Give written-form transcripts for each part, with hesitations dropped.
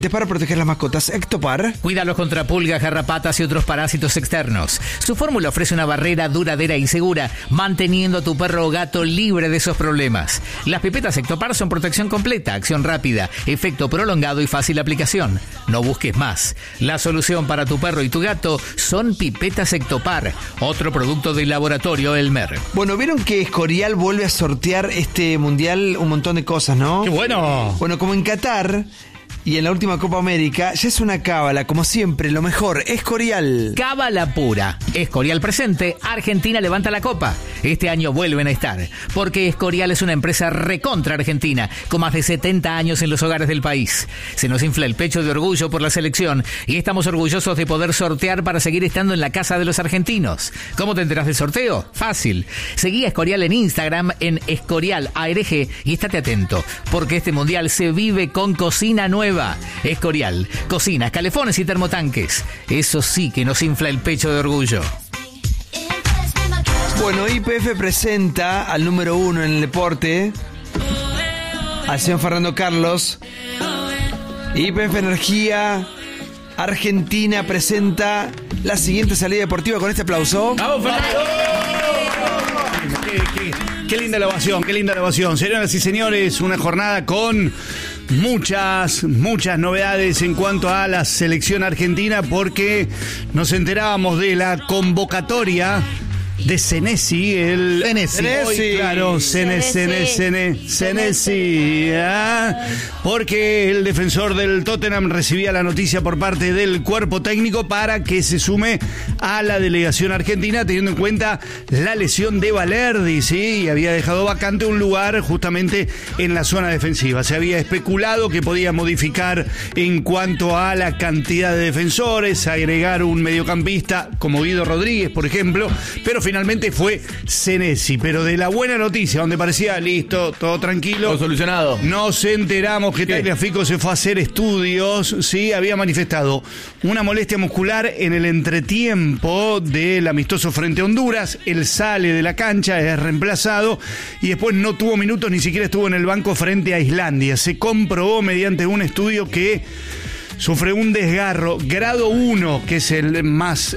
Para proteger las mascotas, Ectopar. Cuídalos contra pulgas, garrapatas y otros parásitos externos. Su fórmula ofrece una barrera duradera y segura, manteniendo a tu perro o gato libre de esos problemas. Las pipetas Ectopar son protección completa, acción rápida, efecto prolongado y fácil aplicación. No busques más. La solución para tu perro y tu gato son pipetas Ectopar, otro producto del laboratorio Elmer. Bueno, vieron que Escorial vuelve a sortear este mundial un montón de cosas, ¿no? ¡Qué bueno! Bueno, como en Qatar y en la última Copa América, ya es una cábala, como siempre, lo mejor, Escorial. Cábala pura. Escorial presente, Argentina levanta la copa. Este año vuelven a estar, porque Escorial es una empresa recontra argentina, con más de 70 años en los hogares del país. Se nos infla el pecho de orgullo por la selección y estamos orgullosos de poder sortear para seguir estando en la casa de los argentinos. ¿Cómo te enterás del sorteo? Fácil. Seguí a Escorial en Instagram, en EscorialARG, y estate atento, porque este mundial se vive con cocina nueva. Escorial, cocinas, calefones y termotanques. Eso sí que nos infla el pecho de orgullo. Bueno, YPF presenta al número 1 en el deporte, al señor Fernando Carlos. YPF Energía Argentina presenta la siguiente salida deportiva con este aplauso. ¡Vamos, Fernando! Qué linda la ovación, qué linda la ovación. Señoras y señores, una jornada con muchas novedades en cuanto a la selección argentina, porque nos enterábamos de la convocatoria de Senesi, Senesi. Claro, Senesi, porque el defensor del Tottenham recibía la noticia por parte del cuerpo técnico para que se sume a la delegación argentina, teniendo en cuenta la lesión de Balerdi, ¿sí? Y había dejado vacante un lugar justamente en la zona defensiva. Se había especulado que podía modificar en cuanto a la cantidad de defensores, agregar un mediocampista como Guido Rodríguez, por ejemplo, pero finalmente fue Senesi. Pero de la buena noticia, donde parecía listo, todo tranquilo, todo solucionado, nos enteramos que Tagliafico se fue a hacer estudios. Sí, había manifestado una molestia muscular en el entretiempo del amistoso frente a Honduras. Él sale de la cancha, es reemplazado y después no tuvo minutos, ni siquiera estuvo en el banco frente a Islandia. Se comprobó mediante un estudio que sufre un desgarro grado 1, que es el más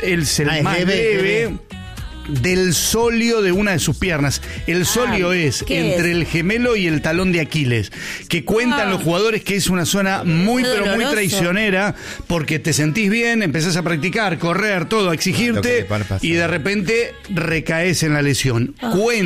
leve del sóleo de una de sus piernas. El sóleo es entre el gemelo y el talón de Aquiles, que cuentan los jugadores que es una zona muy traicionera, porque te sentís bien, empezás a practicar, correr, todo, a exigirte y de repente recaes en la lesión.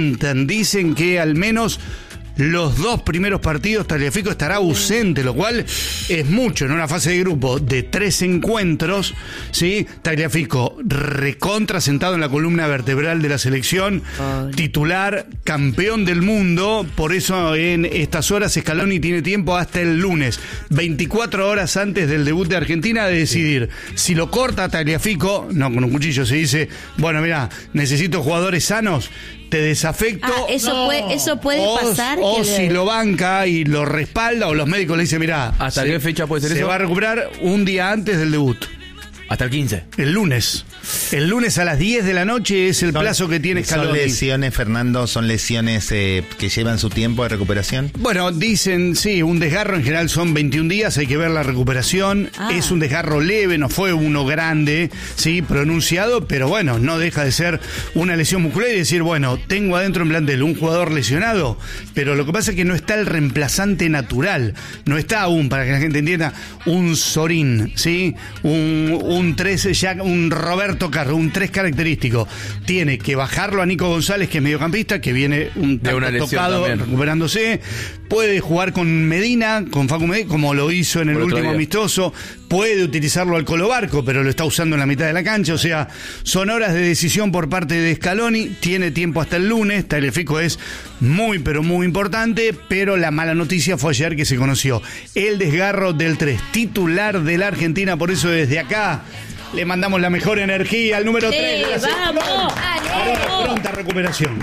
Dicen que al menos los 2 primeros partidos Tagliafico estará ausente, lo cual es mucho en una fase de grupo de 3 encuentros, ¿sí? Tagliafico recontra sentado en la columna vertebral de la selección, titular, campeón del mundo. Por eso en estas horas Scaloni tiene tiempo hasta el lunes, 24 horas antes del debut de Argentina, de decidir si lo corta a Tagliafico, no con un cuchillo, se dice, bueno, mira, necesito jugadores sanos, te desafecto. Eso puede pasar. O si lo banca y lo respalda, o los médicos le dicen, mirá, ¿hasta qué fecha puede ser eso? Se va a recuperar un día antes del debut. Hasta el 15. El lunes. El lunes a las 10 de la noche es el plazo que tiene Scaloni. ¿Son lesiones, Fernando? ¿Son lesiones que llevan su tiempo de recuperación? Bueno, dicen, sí, un desgarro en general son 21 días, hay que ver la recuperación. Es un desgarro leve, no fue uno grande, sí, pronunciado, pero bueno, no deja de ser una lesión muscular y decir, bueno, tengo adentro en plantel un jugador lesionado, pero lo que pasa es que no está el reemplazante natural, no está aún, para que la gente entienda, un Sorín, ¿sí? Un 3, un Roberto Carlos, un 3 característico. Tiene que bajarlo a Nico González, que es mediocampista, que viene un tanto tocado, recuperándose. Puede jugar con Medina, con Facu Medina, como lo hizo en el último amistoso. Puede utilizarlo al Colo Barco, pero lo está usando en la mitad de la cancha. O sea, son horas de decisión por parte de Scaloni. Tiene tiempo hasta el lunes. Tagliafico es muy, pero muy importante. Pero la mala noticia fue ayer que se conoció el desgarro del 3, titular de la Argentina. Por eso desde acá le mandamos la mejor energía al número 3. ¡Vamos! Para una pronta recuperación.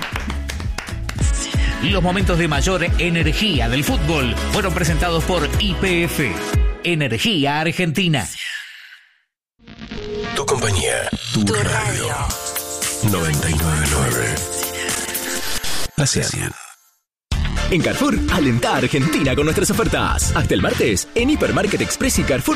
Los momentos de mayor energía del fútbol fueron presentados por YPF, Energía Argentina. Tu compañía, tu radio. 99.9. Hacia 100. En Carrefour, alentá a Argentina con nuestras ofertas. Hasta el martes, en Hipermarket Express y Carrefour